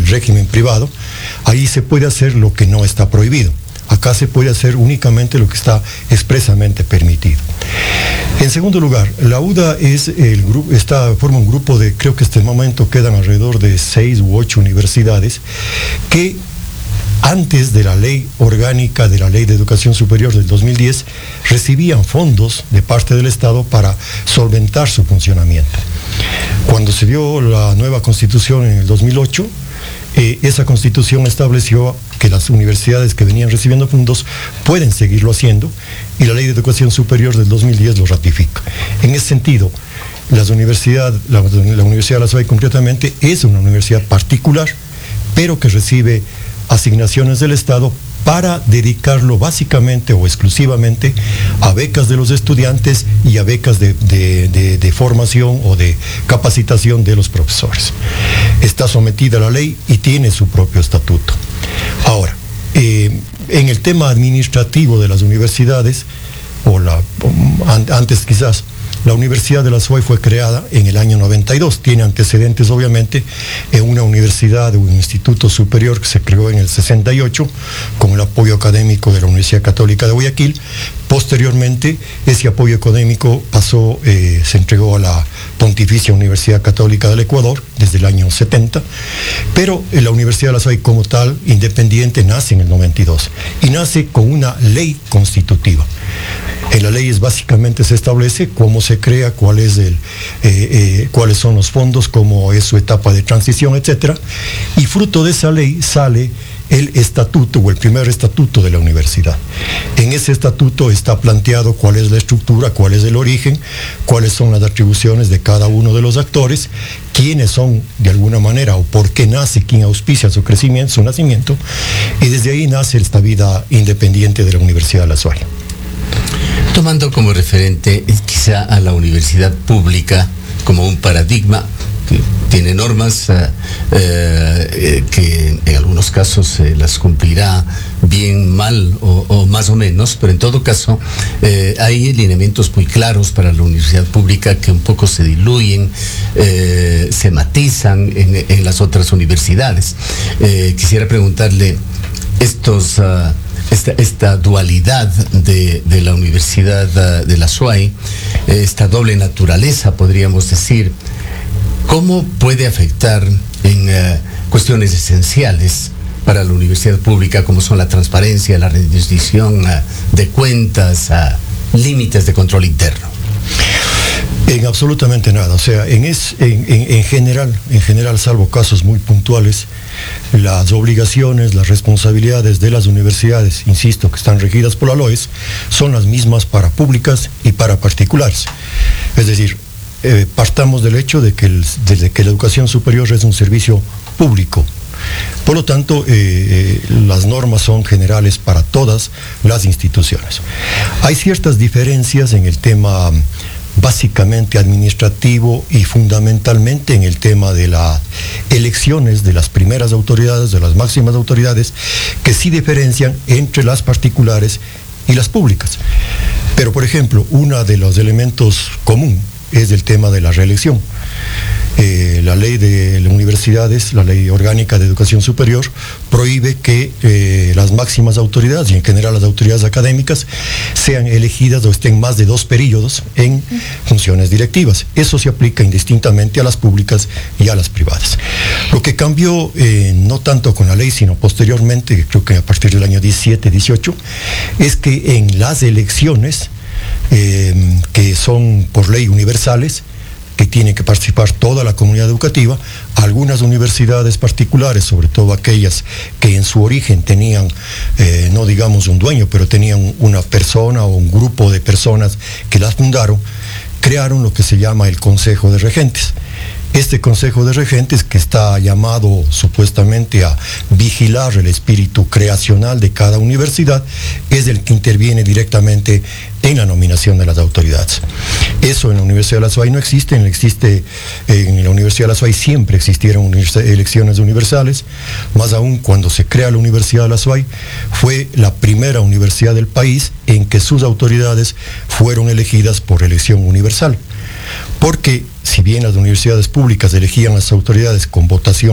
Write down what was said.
el régimen privado, ahí se puede hacer lo que no está prohibido. Acá se puede hacer únicamente lo que está expresamente permitido. En segundo lugar, la UDA forma un grupo de, creo que hasta el momento quedan alrededor de 6 u 8 universidades que antes de la ley orgánica de la Ley de Educación Superior del 2010 recibían fondos de parte del Estado para solventar su funcionamiento. Cuando se dio la nueva Constitución en el 2008, esa Constitución estableció que las universidades que venían recibiendo fondos pueden seguirlo haciendo, y la Ley de Educación Superior del 2010 lo ratifica. En ese sentido, la Universidad de la SUAY concretamente es una universidad particular, pero que recibe asignaciones del Estado para dedicarlo básicamente o exclusivamente a becas de los estudiantes y a becas de formación o de capacitación de los profesores. Está sometida a la ley y tiene su propio estatuto. Ahora, en el tema administrativo de las universidades, antes quizás, la Universidad de la SUAY fue creada en el año 92, tiene antecedentes obviamente en una universidad o un instituto superior que se creó en el 68 con el apoyo académico de la Universidad Católica de Guayaquil. Posteriormente, ese apoyo académico se entregó a la Pontificia Universidad Católica del Ecuador desde el año 70, pero la Universidad de la SUAY como tal, independiente, nace en el 92 y nace con una ley constitutiva. En la ley básicamente se establece cómo se crea, cuáles son los fondos, cómo es su etapa de transición, etc. Y fruto de esa ley sale el estatuto o el primer estatuto de la universidad. En ese estatuto está planteado cuál es la estructura, cuál es el origen, cuáles son las atribuciones de cada uno de los actores, quiénes son de alguna manera o por qué nace, quién auspicia su crecimiento, su nacimiento, y desde ahí nace esta vida independiente de la Universidad de la SUAY. Tomando como referente quizá a la universidad pública como un paradigma que tiene normas que en algunos casos las cumplirá bien, mal o más o menos, pero en todo caso hay lineamientos muy claros para la universidad pública que un poco se diluyen, se matizan en las otras universidades. Quisiera preguntarle esta dualidad de la Universidad de la SUAY, esta doble naturaleza, podríamos decir, ¿cómo puede afectar en cuestiones esenciales para la universidad pública, como son la transparencia, la rendición de cuentas, límites de control interno? En absolutamente nada. O sea, en general, salvo casos muy puntuales, las obligaciones, las responsabilidades de las universidades, insisto, que están regidas por la LOES, son las mismas para públicas y para particulares. Es decir, partamos del hecho desde que la educación superior es un servicio público. Por lo tanto, las normas son generales para todas las instituciones. Hay ciertas diferencias en el tema básicamente administrativo y fundamentalmente en el tema de las elecciones de las primeras autoridades, de las máximas autoridades, que sí diferencian entre las particulares y las públicas. Pero, por ejemplo, uno de los elementos común es el tema de la reelección. La ley de las universidades, la ley orgánica de educación superior, prohíbe que las máximas autoridades y en general las autoridades académicas sean elegidas o estén más de 2 periodos en funciones directivas. Eso se aplica indistintamente a las públicas y a las privadas. Lo que cambió, no tanto con la ley, sino posteriormente, creo que a partir del año 17, 18, es que en las elecciones, que son por ley universales, que tiene que participar toda la comunidad educativa, algunas universidades particulares, sobre todo aquellas que en su origen tenían, no digamos un dueño, pero tenían una persona o un grupo de personas que las fundaron, crearon lo que se llama el Consejo de Regentes. Este Consejo de Regentes, que está llamado supuestamente a vigilar el espíritu creacional de cada universidad, es el que interviene directamente en la nominación de las autoridades. Eso en la Universidad de la SUAY no existe, en la Universidad de la SUAY siempre existieron elecciones universales, más aún cuando se crea la Universidad de la SUAY, fue la primera universidad del país en que sus autoridades fueron elegidas por elección universal. Porque si bien las universidades públicas elegían las autoridades con votación